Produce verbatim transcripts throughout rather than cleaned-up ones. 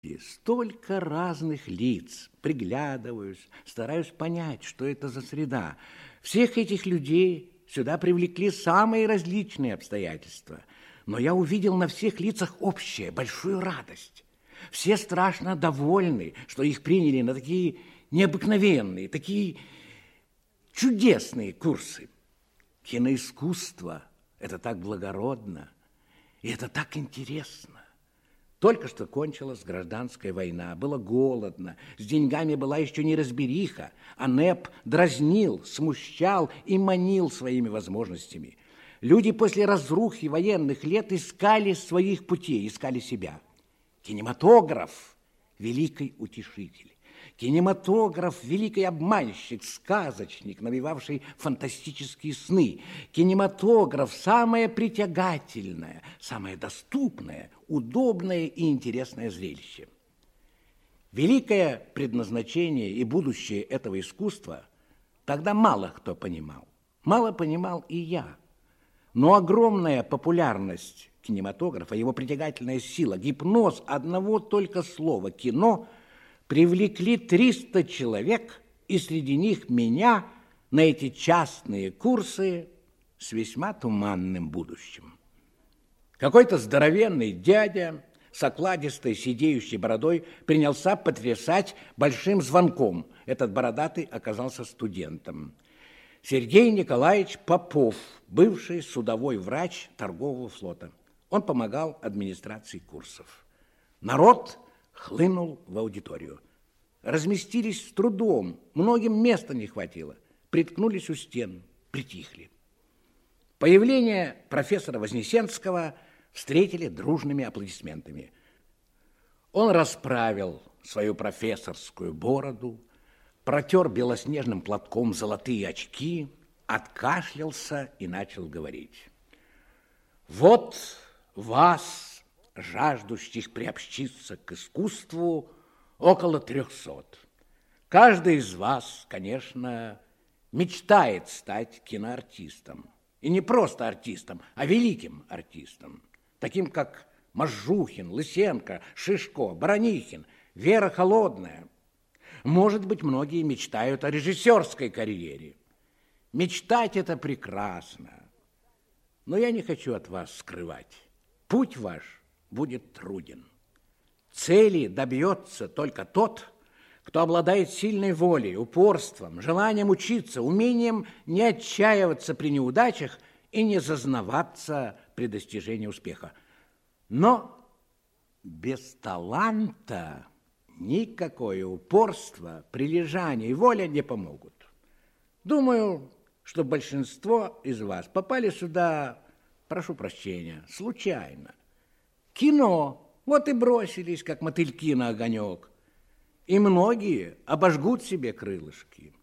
И столько разных лиц, приглядываюсь, стараюсь понять, что это за среда. Всех этих людей сюда привлекли самые различные обстоятельства. Но я увидел на всех лицах общее, большую радость. Все страшно довольны, что их приняли на такие необыкновенные, такие чудесные курсы. Киноискусство – это так благородно, и это так интересно. Только что кончилась гражданская война, было голодно, с деньгами была еще неразбериха, а НЭП дразнил, смущал и манил своими возможностями. Люди после разрухи военных лет искали своих путей, искали себя. Кинематограф – великий утешитель. Кинематограф – великий обманщик, сказочник, навевавший фантастические сны. Кинематограф – самое притягательное, самое доступное, удобное и интересное зрелище. Великое предназначение и будущее этого искусства тогда мало кто понимал. Мало понимал и я. Но огромная популярность кинематографа, его притягательная сила, гипноз одного только слова «кино» привлекли триста человек, и среди них меня на эти частные курсы с весьма туманным будущим. Какой-то здоровенный дядя с окладистой сидеющей бородой принялся потрясать большим звонком. Этот бородатый оказался студентом. Сергей Николаевич Попов, бывший судовой врач торгового флота. Он помогал администрации курсов. Народ хлынул в аудиторию. Разместились с трудом, многим места не хватило. Приткнулись у стен, притихли. Появление профессора Вознесенского встретили дружными аплодисментами. Он расправил свою профессорскую бороду, протер белоснежным платком золотые очки, откашлялся и начал говорить. Вот вас, жаждущих приобщиться к искусству, около трехсот. Каждый из вас, конечно, мечтает стать киноартистом. И не просто артистом, а великим артистом. Таким, как Можжухин, Лысенко, Шишко, Баранихин, Вера Холодная. Может быть, многие мечтают о режиссерской карьере. Мечтать – это прекрасно. Но я не хочу от вас скрывать. Путь ваш будет труден. Цели добьется только тот, кто обладает сильной волей, упорством, желанием учиться, умением не отчаиваться при неудачах и не зазнаваться при достижении успеха. Но без таланта никакое упорство, прилежание и воля не помогут. Думаю, что большинство из вас попали сюда, прошу прощения, случайно. Кино. Вот и бросились, как мотыльки на огонек. И многие обожгут себе крылышки.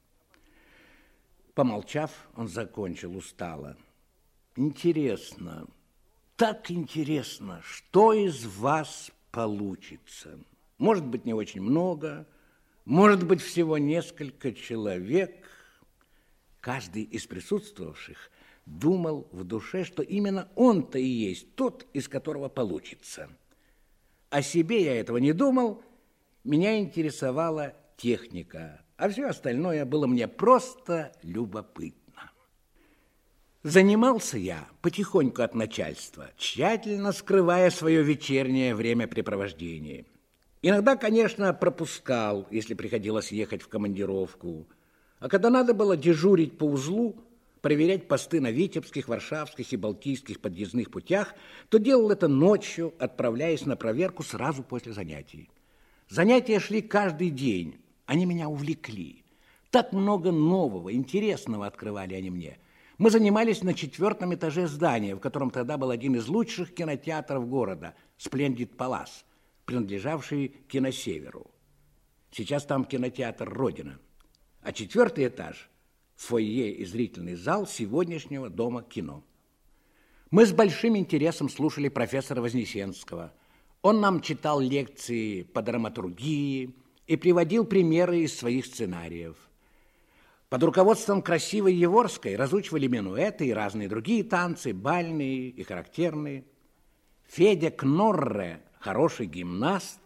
Помолчав, он закончил устало. Интересно, так интересно, что из вас получится. Может быть, не очень много, может быть, всего несколько человек. Каждый из присутствовавших думал в душе, что именно он-то и есть тот, из которого получится. О себе я этого не думал, меня интересовала техника, а все остальное было мне просто любопытно. Занимался я потихоньку от начальства, тщательно скрывая свое вечернее времяпрепровождение. Иногда, конечно, пропускал, если приходилось ехать в командировку, а когда надо было дежурить по узлу, проверять посты на Витебских, Варшавских и Балтийских подъездных путях, то делал это ночью, отправляясь на проверку сразу после занятий. Занятия шли каждый день, они меня увлекли. Так много нового, интересного открывали они мне. Мы занимались на четвертом этаже здания, в котором тогда был один из лучших кинотеатров города, «Сплендид Палас», принадлежавший Киносеверу. Сейчас там кинотеатр «Родина». А четвертый этаж – фойе и зрительный зал сегодняшнего Дома кино. Мы с большим интересом слушали профессора Вознесенского. Он нам читал лекции по драматургии и приводил примеры из своих сценариев. Под руководством красивой Еворской разучивали минуэты и разные другие танцы, бальные и характерные. Федя Кнорре, хороший гимнаст,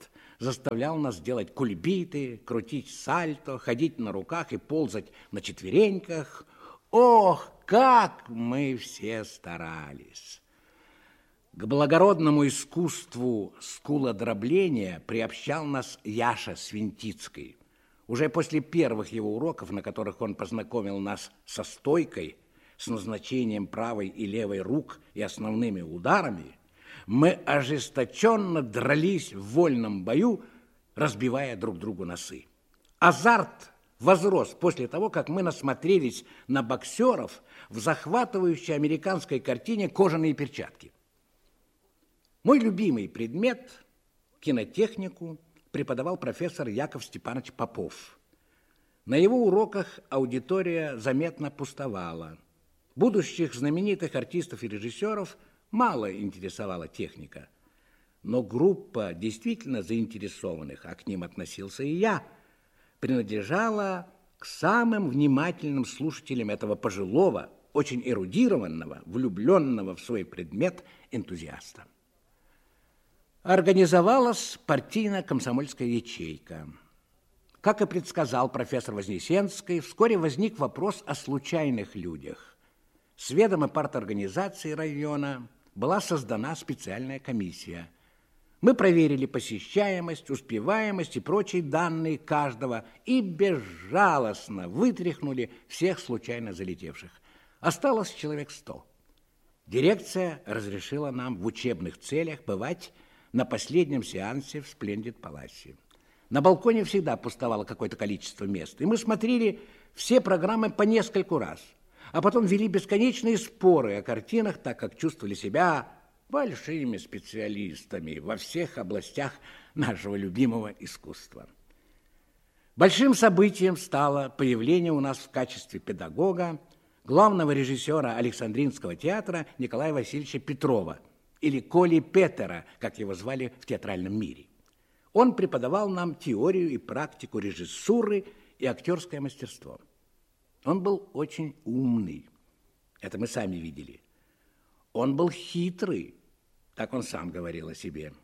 заставлял нас делать кульбиты, крутить сальто, ходить на руках и ползать на четвереньках. Ох, как мы все старались! К благородному искусству скулодробления приобщал нас Яша Свинтицкий. Уже после первых его уроков, на которых он познакомил нас со стойкой, с назначением правой и левой рук и основными ударами, мы ожесточенно дрались в вольном бою, разбивая друг другу носы. Азарт возрос после того, как мы насмотрелись на боксеров в захватывающей американской картине «Кожаные перчатки». Мой любимый предмет – кинотехнику – преподавал профессор Яков Степанович Попов. На его уроках аудитория заметно пустовала. Будущих знаменитых артистов и режиссеров мало интересовала техника. Но группа действительно заинтересованных, а к ним относился и я, принадлежала к самым внимательным слушателям этого пожилого, очень эрудированного, влюбленного в свой предмет энтузиаста. Организовалась партийно-комсомольская ячейка. Как и предсказал профессор Вознесенский, вскоре возник вопрос о случайных людях. С ведома парторганизации района была создана специальная комиссия. Мы проверили посещаемость, успеваемость и прочие данные каждого и безжалостно вытряхнули всех случайно залетевших. Осталось человек сто. Дирекция разрешила нам в учебных целях бывать на последнем сеансе в Сплендид Паласе. На балконе всегда пустовало какое-то количество мест, и мы смотрели все программы по нескольку раз, а потом вели бесконечные споры о картинах, так как чувствовали себя большими специалистами во всех областях нашего любимого искусства. Большим событием стало появление у нас в качестве педагога главного режиссера Александринского театра Николая Васильевича Петрова, или Коли Петера, как его звали в театральном мире. Он преподавал нам теорию и практику режиссуры и актерское мастерство. Он был очень умный, это мы сами видели. Он был хитрый, так он сам говорил о себе.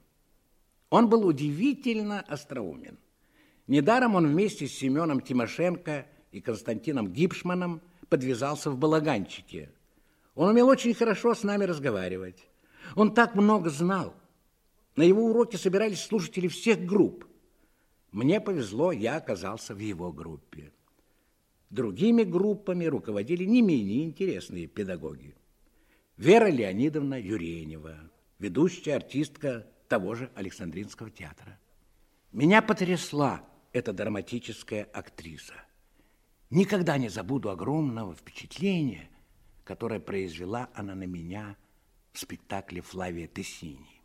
Он был удивительно остроумен. Недаром он вместе с Семеном Тимошенко и Константином Гипшманом подвязался в балаганчике. Он умел очень хорошо с нами разговаривать. Он так много знал. На его уроке собирались слушатели всех групп. Мне повезло, я оказался в его группе. Другими группами руководили не менее интересные педагоги. Вера Леонидовна Юренева, ведущая артистка того же Александринского театра. Меня потрясла эта драматическая актриса. Никогда не забуду огромного впечатления, которое произвела она на меня в спектакле Флавия Тессини.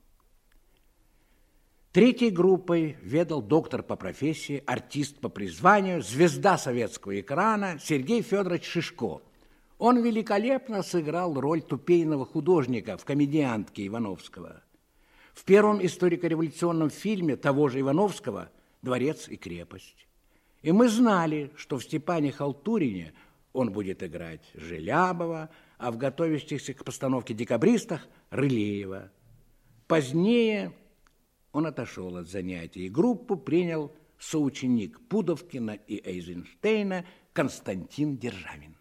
Третьей группой ведал доктор по профессии, артист по призванию, звезда советского экрана Сергей Федорович Шишко. Он великолепно сыграл роль тупейного художника в «Комедиантке» Ивановского. В первом историко-революционном фильме того же Ивановского «Дворец и крепость». И мы знали, что в Степане Халтурине он будет играть Желябова, а в готовящихся к постановке декабристах Рылеева. Позднее он отошел от занятий, и группу принял соученик Пудовкина и Эйзенштейна Константин Державин.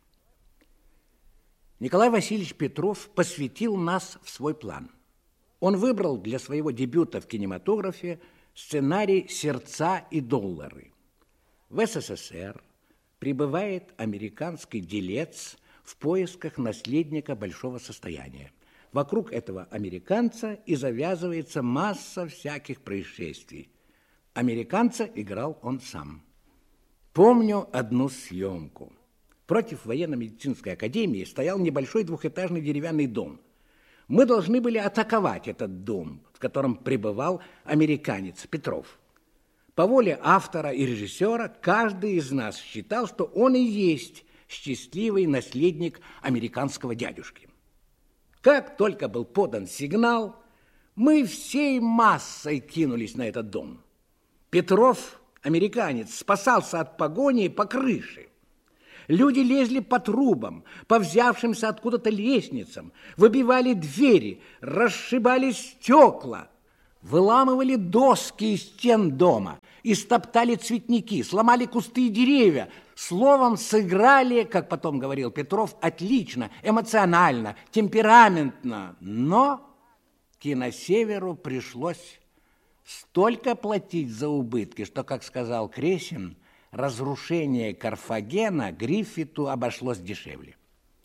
Николай Васильевич Петров посвятил нас в свой план. Он выбрал для своего дебюта в кинематографе сценарий «Сердца и доллары». В СССР прибывает американский делец в поисках наследника большого состояния. Вокруг этого американца и завязывается масса всяких происшествий. Американца играл он сам. Помню одну съемку. Против военно-медицинской академии стоял небольшой двухэтажный деревянный дом. Мы должны были атаковать этот дом, в котором пребывал американец Петров. По воле автора и режиссера каждый из нас считал, что он и есть счастливый наследник американского дядюшки. Как только был подан сигнал, мы всей массой кинулись на этот дом. Петров, американец, спасался от погони по крыше. Люди лезли по трубам, по взявшимся откуда-то лестницам, выбивали двери, расшибали стекла. выламывали доски из стен дома, истоптали цветники, сломали кусты и деревья. Словом, сыграли, как потом говорил Петров, отлично, эмоционально, темпераментно. Но Киносеверу пришлось столько платить за убытки, что, как сказал Кресин, разрушение Карфагена Гриффиту обошлось дешевле.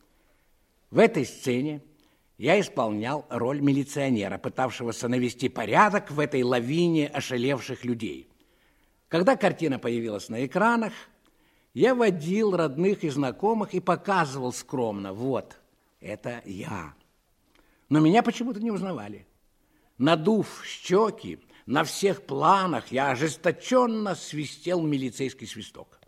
В этой сцене я исполнял роль милиционера, пытавшегося навести порядок в этой лавине ошалевших людей. Когда картина появилась на экранах, я водил родных и знакомых и показывал скромно: вот, это я. Но меня почему-то не узнавали. Надув щеки, на всех планах я ожесточенно свистел милицейский свисток.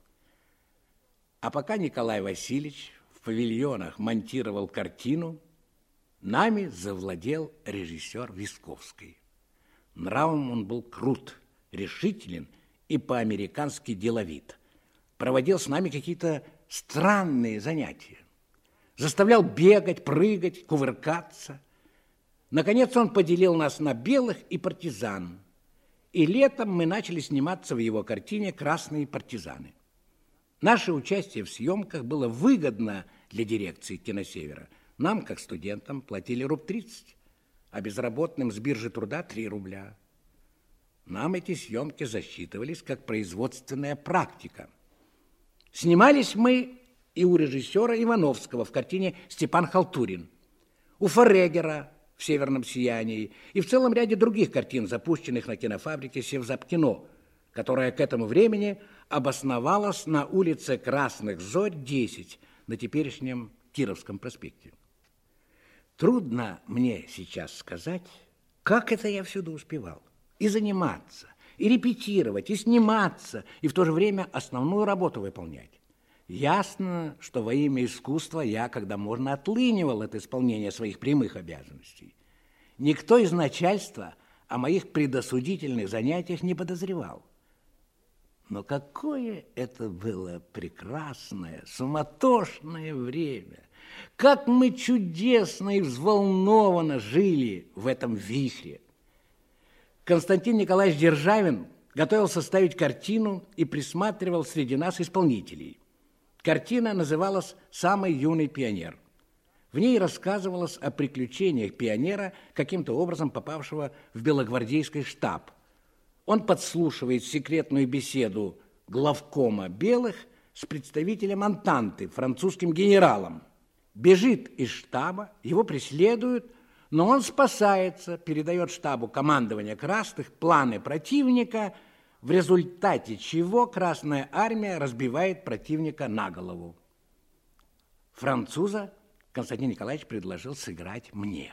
А пока Николай Васильевич в павильонах монтировал картину, нами завладел режиссер Висковский. Нравом он был крут, решителен и по-американски деловит. Проводил с нами какие-то странные занятия. Заставлял бегать, прыгать, кувыркаться. Наконец он поделил нас на белых и партизан. И летом мы начали сниматься в его картине «Красные партизаны». Наше участие в съемках было выгодно для дирекции Киносевера. Нам, как студентам, платили руб тридцать, а безработным с биржи труда три рубля. Нам эти съемки засчитывались как производственная практика. Снимались мы и у режиссера Ивановского в картине «Степан Халтурин», у Форегера в «Северном сиянии» и в целом ряде других картин, запущенных на кинофабрике «Севзапкино», которая к этому времени обосновалась на улице Красных Зорь, десять, на теперешнем Кировском проспекте. Трудно мне сейчас сказать, как это я всюду успевал. И заниматься, и репетировать, и сниматься, и в то же время основную работу выполнять. Ясно, что во имя искусства я, когда можно, отлынивал от исполнения своих прямых обязанностей. Никто из начальства о моих предосудительных занятиях не подозревал. Но какое это было прекрасное, суматошное время! Как мы чудесно и взволнованно жили в этом вихре! Константин Николаевич Державин готовился ставить картину и присматривал среди нас исполнителей. Картина называлась «Самый юный пионер». В ней рассказывалось о приключениях пионера, каким-то образом попавшего в белогвардейский штаб. Он подслушивает секретную беседу главкома белых с представителем Антанты, французским генералом. Бежит из штаба, его преследуют, но он спасается, передает штабу командование красных, планы противника, в результате чего Красная армия разбивает противника на голову. Француза Константин Николаевич предложил сыграть мне.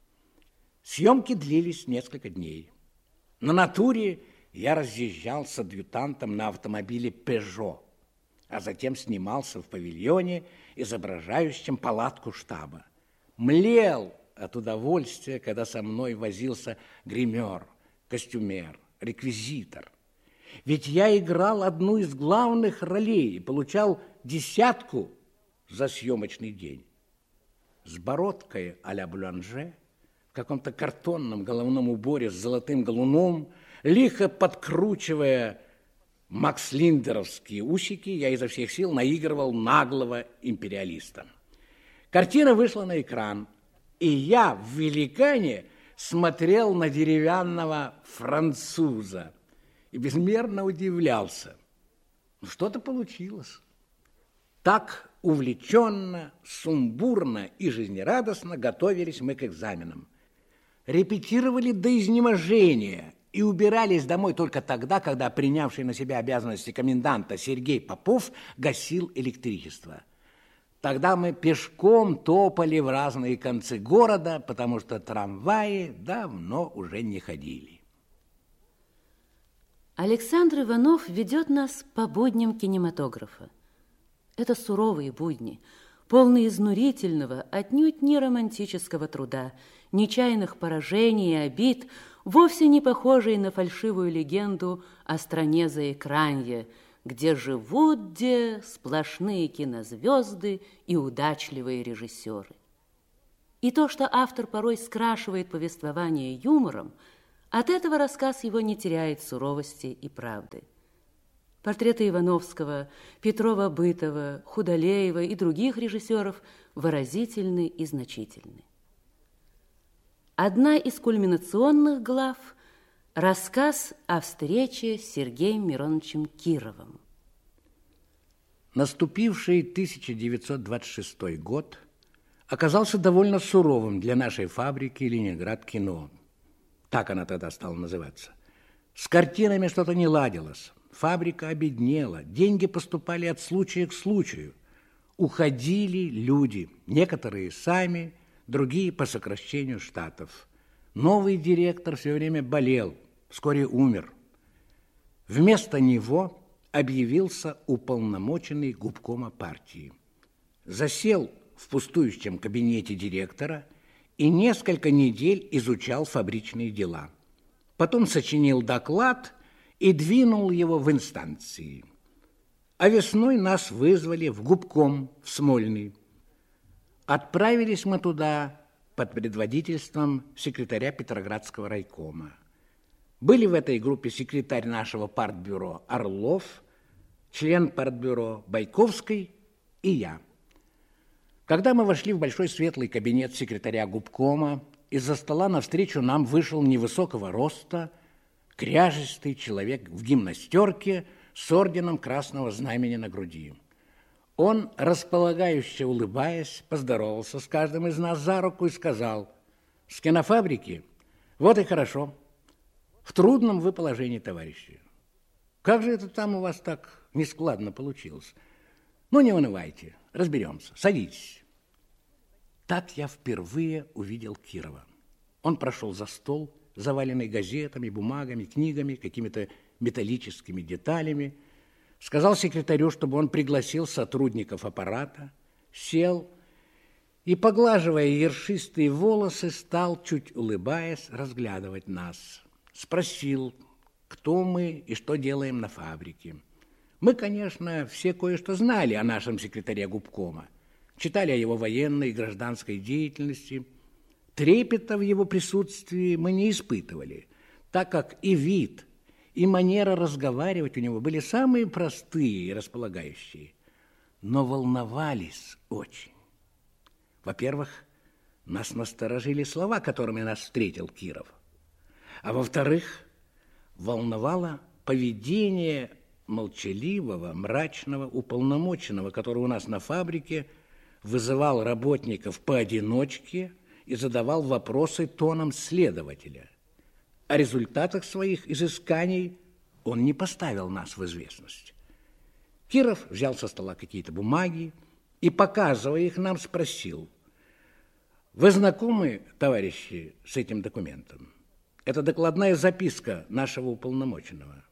Съемки длились несколько дней. На натуре я разъезжал с адъютантом на автомобиле «Пежо», а затем снимался в павильоне, изображающем палатку штаба. Млел от удовольствия, когда со мной возился гример, костюмер, реквизитор. Ведь я играл одну из главных ролей и получал десятку за съемочный день. С бородкой а-ля Бланже, в каком-то картонном головном уборе с золотым галуном, лихо подкручивая макслиндеровские усики, я изо всех сил наигрывал наглого империалиста. Картина вышла на экран, и я в «Великане» смотрел на деревянного француза и безмерно удивлялся. Ну, что-то получилось. Так увлеченно, сумбурно и жизнерадостно готовились мы к экзаменам. Репетировали до изнеможения и убирались домой только тогда, когда принявший на себя обязанности коменданта Сергей Попов гасил электричество. Тогда мы пешком топали в разные концы города, потому что трамваи давно уже не ходили. Александр Иванов ведет нас по будням кинематографа. Это суровые будни, полные изнурительного, отнюдь не романтического труда, нечаянных поражений и обид, вовсе не похожие на фальшивую легенду о стране заэкранья, где живут где сплошные кинозвезды и удачливые режиссеры. И то, что автор порой скрашивает повествование юмором, От этого рассказ его не теряет суровости и правды. Портреты Ивановского, Петрова-Бытова, Худолеева и других режиссеров выразительны и значительны. Одна из кульминационных глав – рассказ о встрече с Сергеем Мироновичем Кировым. Наступивший тысяча девятьсот двадцать шестой год оказался довольно суровым для нашей фабрики «Ленинград-кино». Так она тогда стала называться. С картинами что-то не ладилось. Фабрика обеднела, деньги поступали от случая к случаю. Уходили люди, некоторые сами, другие по сокращению штатов. Новый директор все время болел, вскоре умер. Вместо него объявился уполномоченный губкома партии. Засел в пустующем кабинете директора и несколько недель изучал фабричные дела. Потом сочинил доклад и двинул его в инстанции. А весной нас вызвали в губком в Смольный. Отправились мы туда под предводительством секретаря Петроградского райкома. Были в этой группе секретарь нашего партбюро Орлов, член партбюро Байковский и я. Когда мы вошли в большой светлый кабинет секретаря губкома, из-за стола навстречу нам вышел невысокого роста, кряжестый человек в гимнастерке с орденом Красного Знамени на груди. Он, располагающе улыбаясь, поздоровался с каждым из нас за руку и сказал: «С кинофабрики? Вот и хорошо. В трудном вы положении, товарищи. Как же это там у вас так нескладно получилось? Ну, не унывайте, разберемся. Садитесь». Так я впервые увидел Кирова. Он прошел за стол, заваленный газетами, бумагами, книгами, какими-то металлическими деталями, сказал секретарю, чтобы он пригласил сотрудников аппарата, сел и, поглаживая ершистые волосы, стал, чуть улыбаясь, разглядывать нас. Спросил, кто мы и что делаем на фабрике. Мы, конечно, все кое-что знали о нашем секретаре губкома, читали о его военной и гражданской деятельности. Трепета в его присутствии мы не испытывали, так как и вид, и манера разговаривать у него были самые простые и располагающие, но волновались очень. Во-первых, нас насторожили слова, которыми нас встретил Киров, а во-вторых, волновало поведение молчаливого, мрачного уполномоченного, который у нас на фабрике вызывал работников поодиночке и задавал вопросы тоном следователя. О результатах своих изысканий он не поставил нас в известность. Киров взял со стола какие-то бумаги и, показывая их нам, спросил: «Вы знакомы, товарищи, с этим документом? Это докладная записка нашего уполномоченного».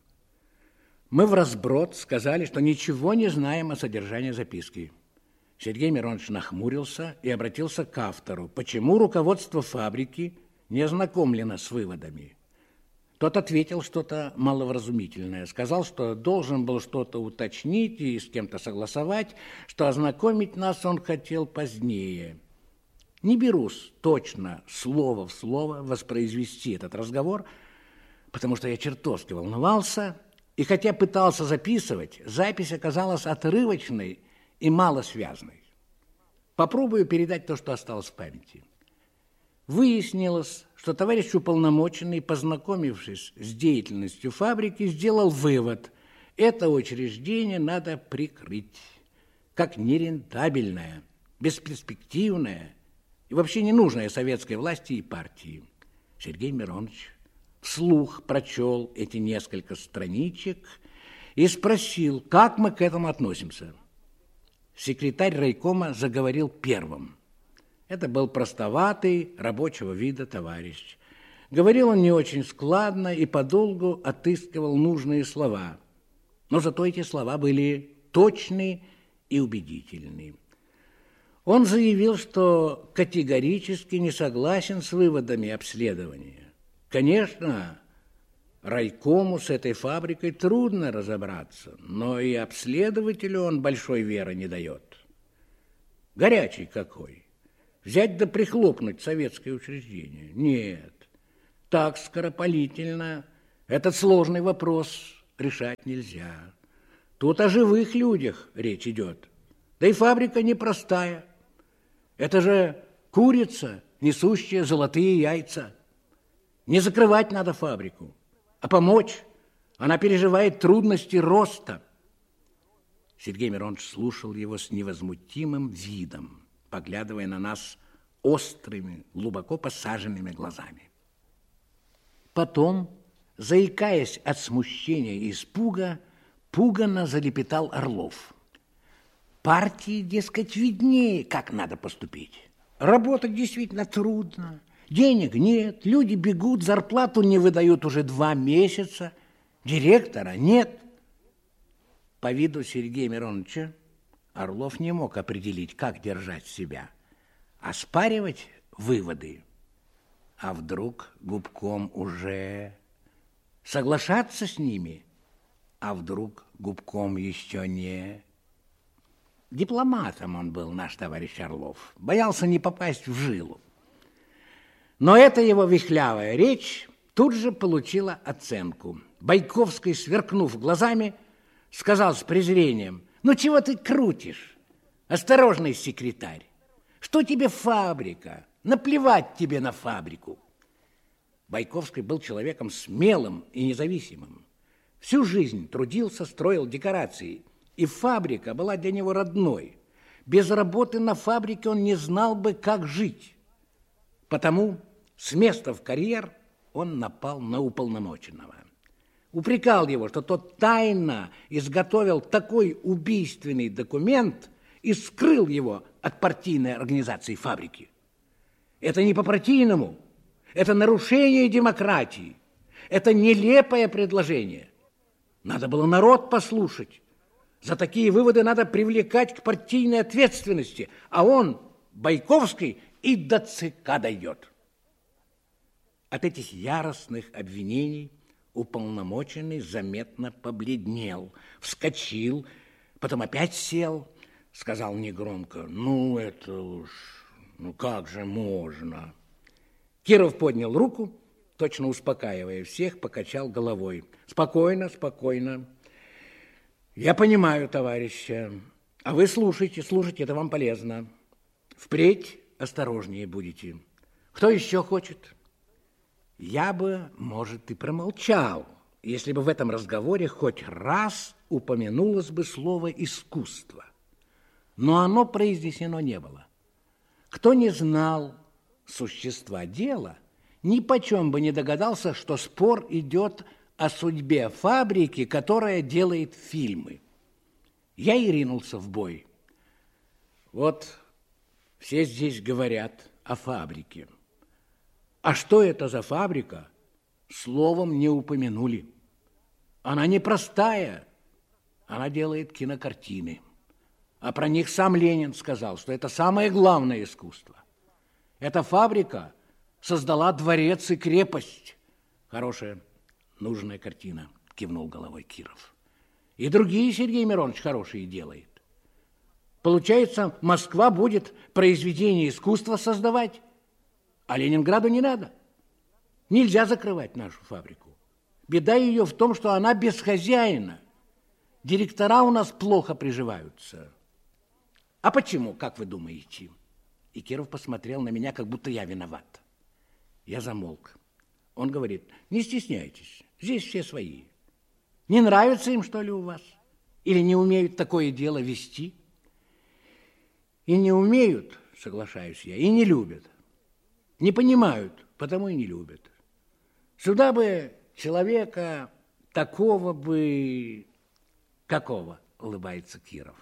Мы вразброд сказали, что ничего не знаем о содержании записки. Сергей Миронович нахмурился и обратился к автору: почему руководство фабрики не ознакомлено с выводами? Тот ответил что-то маловразумительное, сказал, что должен был что-то уточнить и с кем-то согласовать, что ознакомить нас он хотел позднее. Не берусь точно слово в слово воспроизвести этот разговор, потому что я чертовски волновался, и хотя пытался записывать, запись оказалась отрывочной и малосвязной. Попробую передать то, что осталось в памяти. Выяснилось, что товарищ уполномоченный, познакомившись с деятельностью фабрики, сделал вывод: это учреждение надо прикрыть как нерентабельное, бесперспективное и вообще ненужное советской власти и партии. Сергей Миронович вслух прочел эти несколько страничек и спросил, как мы к этому относимся. Секретарь райкома заговорил первым. Это был простоватый, рабочего вида товарищ. Говорил он не очень складно и подолгу отыскивал нужные слова. Но зато эти слова были точны и убедительны. Он заявил, что категорически не согласен с выводами обследования. Конечно, райкому с этой фабрикой трудно разобраться, но и обследователю он большой веры не дает. Горячий какой! Взять да прихлопнуть советское учреждение? Нет. так скоропалительно этот сложный вопрос решать нельзя. Тут о живых людях речь идет. Да и фабрика непростая. Это же курица, несущая золотые яйца. Не закрывать надо фабрику, а помочь. Она переживает трудности роста. Сергей Миронович слушал его с невозмутимым видом, поглядывая на нас острыми, глубоко посаженными глазами. Потом, заикаясь от смущения и испуга, пуганно залепетал Орлов. Партии, дескать, виднее, как надо поступить. Работать действительно трудно, денег нет, люди бегут, зарплату не выдают уже два месяца, директора нет. По виду Сергея Мироновича Орлов не мог определить, как держать себя, оспаривать выводы. А вдруг Губком уже соглашаться с ними, а вдруг Губком еще не... Дипломатом он был, наш товарищ Орлов, боялся не попасть в жилу. Но эта его вихлявая речь тут же получила оценку. Байковский, сверкнув глазами, сказал с презрением: «Ну чего ты крутишь, осторожный секретарь? Что тебе фабрика? Наплевать тебе на фабрику!» Байковский был человеком смелым и независимым. Всю жизнь трудился, строил декорации, и фабрика была для него родной. Без работы на фабрике он не знал бы, как жить. Потому с места в карьер он напал на уполномоченного. Упрекал его, что тот тайно изготовил такой убийственный документ и скрыл его от партийной организации фабрики. Это не по-партийному, это нарушение демократии, это нелепое предложение. Надо было народ послушать. За такие выводы надо привлекать к партийной ответственности, а он, Байковский, и до ЦК дойдет. От этих яростных обвинений уполномоченный заметно побледнел, вскочил, потом опять сел, сказал негромко: «Ну, это уж, ну как же можно?» Киров поднял руку, точно успокаивая всех, покачал головой. «Спокойно, спокойно. Я понимаю, товарища. А вы слушайте, слушайте, это вам полезно. Впредь осторожнее будете. Кто еще хочет?» Я бы, может, и промолчал, если бы в этом разговоре хоть раз упомянулось бы слово «искусство». Но оно произнесено не было. Кто не знал существа дела, ни почем бы не догадался, что спор идет о судьбе фабрики, которая делает фильмы. Я и ринулся в бой. Вот все здесь говорят о фабрике. А что это за фабрика, словом не упомянули. Она непростая, она делает кинокартины. А про них сам Ленин сказал, что это самое главное искусство. Эта фабрика создала дворец и крепость. Хорошая, нужная картина, кивнул головой Киров. И другие Сергей Миронович хорошие делает. Получается, Москва будет произведение искусства создавать, а Ленинграду не надо. Нельзя закрывать нашу фабрику. Беда ее в том, что она без хозяина. Директора у нас плохо приживаются. А почему, как вы думаете? И Киров посмотрел на меня, как будто я виноват. Я замолк. Он говорит: не стесняйтесь, здесь все свои. Не нравится им, что ли, у вас? Или не умеют такое дело вести? И не умеют, соглашаюсь я, и не любят. Не понимают, потому и не любят. Сюда бы человека такого бы... Какого? Улыбается Киров.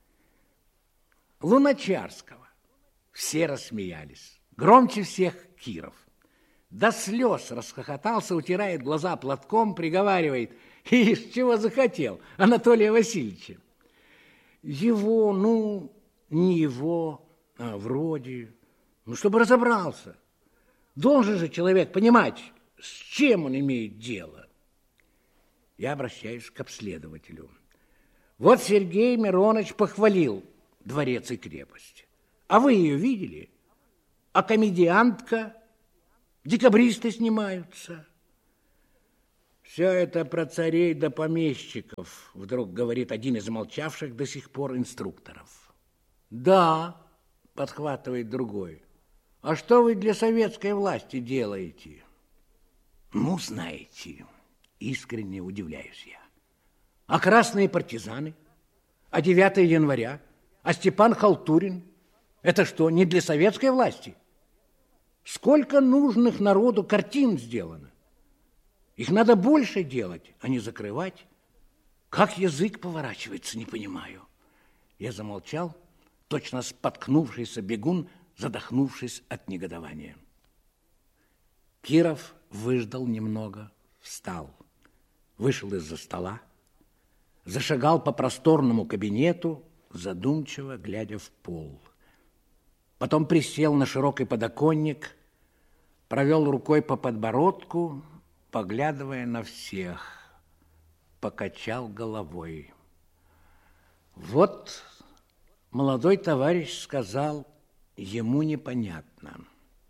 Луначарского. Все рассмеялись. Громче всех Киров. До слез расхохотался, утирает глаза платком, приговаривает: «Ишь, чего захотел, Анатолия Васильевича?» Его, ну, не его, а вроде, ну, чтобы разобрался. Должен же человек понимать, с чем он имеет дело. Я обращаюсь к обследователю. Вот Сергей Миронович похвалил дворец и крепость. А вы ее видели? А комедиантка? декабристы снимаются. Все это про царей да помещиков, вдруг говорит один из молчавших до сих пор инструкторов. Да, подхватывает другой. А что вы для советской власти делаете? Ну, знаете, искренне удивляюсь я. А красные партизаны? А девятое января? А Степан Халтурин? Это что, не для советской власти? Сколько нужных народу картин сделано? Их надо больше делать, а не закрывать. Как язык поворачивается, не понимаю. Я замолчал, точно споткнувшийся бегун, задохнувшись от негодования. Киров выждал немного, встал, вышел из-за стола, зашагал по просторному кабинету, задумчиво глядя в пол. Потом присел на широкий подоконник, провел рукой по подбородку, поглядывая на всех, покачал головой. Вот молодой товарищ сказал, ему непонятно.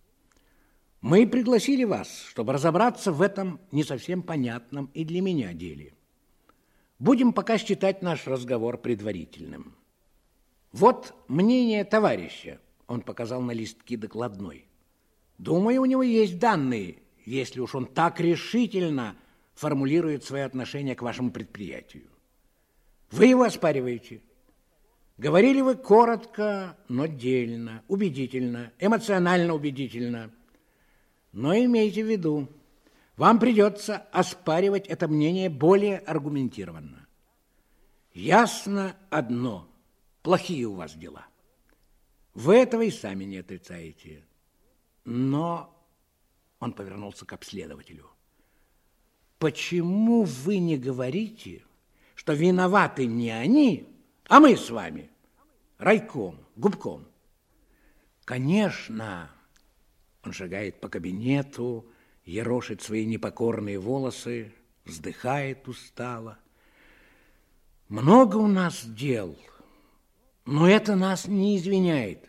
Мы пригласили вас, чтобы разобраться в этом не совсем понятном и для меня деле. Будем пока считать наш разговор предварительным. Вот мнение товарища, он показал на листки докладной. Думаю, у него есть данные, если уж он так решительно формулирует свое отношение к вашему предприятию. Вы его оспариваете. Говорили вы коротко, но дельно, убедительно, эмоционально убедительно. Но имейте в виду, вам придется оспаривать это мнение более аргументированно. Ясно одно, плохие у вас дела. Вы этого и сами не отрицаете. Но... Он повернулся к обследователю. Почему вы не говорите, что виноваты не они, а мы с вами, райком, губком? Конечно, он шагает по кабинету, ерошит свои непокорные волосы, вздыхает устало. Много у нас дел, но это нас не извиняет.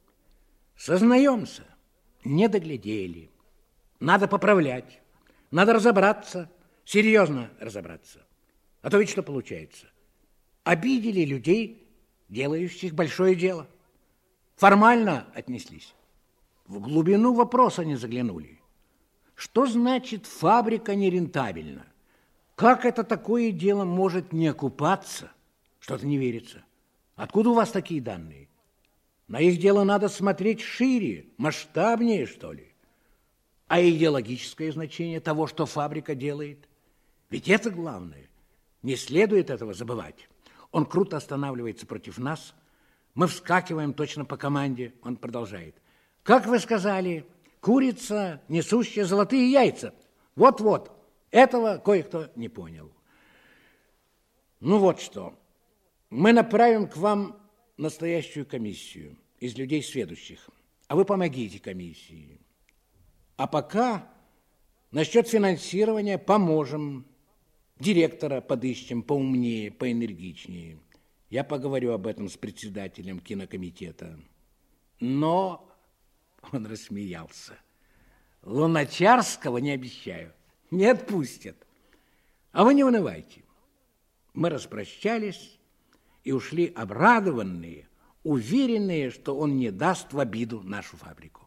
Сознаемся, не доглядели. Надо поправлять, надо разобраться, серьезно разобраться. А то ведь что получается? Обидели людей, делающих большое дело. Формально отнеслись. В глубину вопроса не заглянули. Что значит фабрика нерентабельна? Как это такое дело может не окупаться? Что-то не верится. Откуда у вас такие данные? На их дело надо смотреть шире, масштабнее, что ли. А идеологическое значение того, что фабрика делает? Ведь это главное. Не следует этого забывать. Он круто останавливается против нас. Мы вскакиваем точно по команде. Он продолжает. Как вы сказали, курица, несущая золотые яйца. Вот-вот. Этого кое-кто не понял. Ну вот что. Мы направим к вам настоящую комиссию из людей сведущих. А вы помогите комиссии. А пока насчет финансирования поможем. Директора подыщем поумнее, поэнергичнее. Я поговорю об этом с председателем кинокомитета. Но он рассмеялся. Луначарского не обещаю. Не отпустят. А вы не унывайте. Мы распрощались и ушли обрадованные, уверенные, что он не даст в обиду нашу фабрику.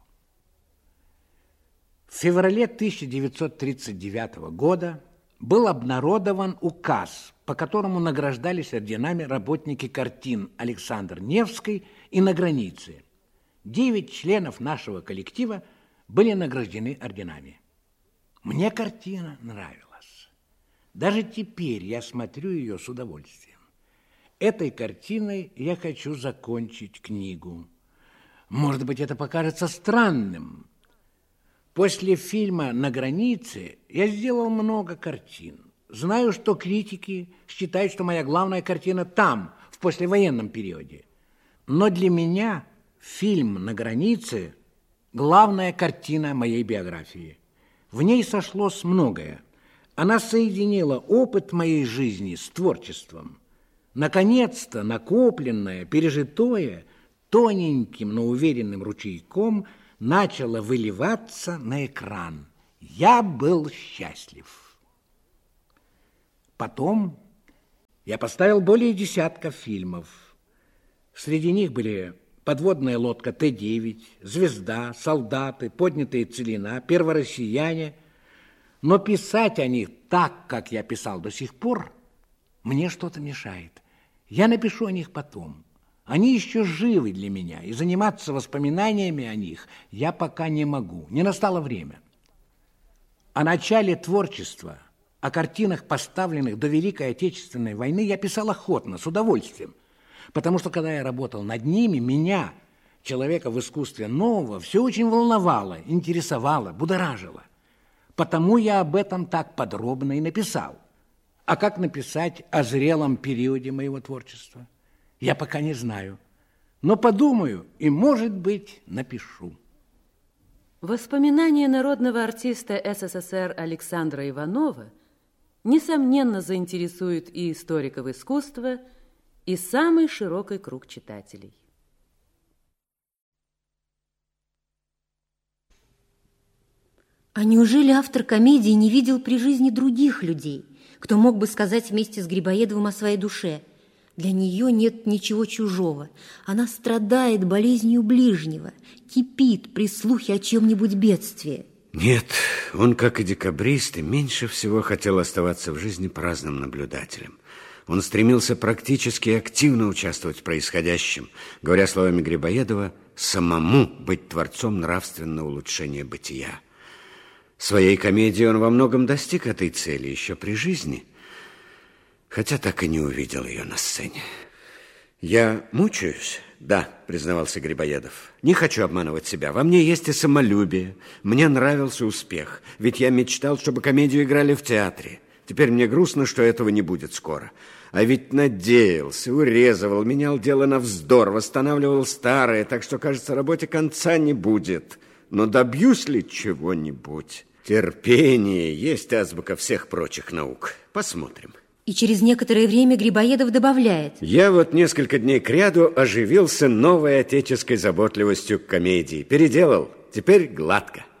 В феврале тысяча девятьсот тридцать девятого года был обнародован указ, по которому награждались орденами работники картин Александр Невский и «На границе». Девять членов нашего коллектива были награждены орденами. Мне картина нравилась. Даже теперь я смотрю ее с удовольствием. Этой картиной я хочу закончить книгу. Может быть, это покажется странным. После фильма «На границе» я сделал много картин. Знаю, что критики считают, что моя главная картина там, в послевоенном периоде. Но для меня фильм «На границе» – главная картина моей биографии. В ней сошлось многое. Она соединила опыт моей жизни с творчеством. Наконец-то накопленное, пережитое, тоненьким, но уверенным ручейком – начало выливаться на экран. Я был счастлив. Потом я поставил более десятка фильмов. Среди них были «Подводная лодка Т девять», «Звезда», «Солдаты», «Поднятые целина», «Первороссияне». Но писать о них так, как я писал до сих пор, мне что-то мешает. Я напишу о них потом. Они еще живы для меня, и заниматься воспоминаниями о них я пока не могу. Не настало время. О начале творчества, о картинах, поставленных до Великой Отечественной войны, я писал охотно, с удовольствием. Потому что, когда я работал над ними, меня, человека в искусстве нового, все очень волновало, интересовало, будоражило. Потому я об этом так подробно и написал. А как написать о зрелом периоде моего творчества? Я пока не знаю. Но подумаю и, может быть, напишу. Воспоминания народного артиста СССР Александра Иванова несомненно заинтересуют и историков искусства, и самый широкий круг читателей. А неужели автор комедии не видел при жизни других людей, кто мог бы сказать вместе с Грибоедовым о своей душе? Для нее нет ничего чужого. Она страдает болезнью ближнего, кипит при слухе о чем-нибудь бедствии. Нет, он, как и декабрист, и меньше всего хотел оставаться в жизни праздным наблюдателем. Он стремился практически и активно участвовать в происходящем, говоря словами Грибоедова, самому быть творцом нравственного улучшения бытия. Своей комедией он во многом достиг этой цели еще при жизни, хотя так и не увидел ее на сцене. «Я мучаюсь?» «Да», признавался Грибоедов. «Не хочу обманывать себя. Во мне есть и самолюбие. Мне нравился успех, ведь я мечтал, чтобы комедию играли в театре. Теперь мне грустно, что этого не будет скоро. А ведь надеялся, урезывал, менял дело на вздор, восстанавливал старое, так что, кажется, работе конца не будет. Но добьюсь ли чего-нибудь? Терпение есть азбука всех прочих наук. Посмотрим». И через некоторое время Грибоедов добавляет: «Я вот несколько дней кряду оживился новой отеческой заботливостью к комедии. Переделал. Теперь гладко».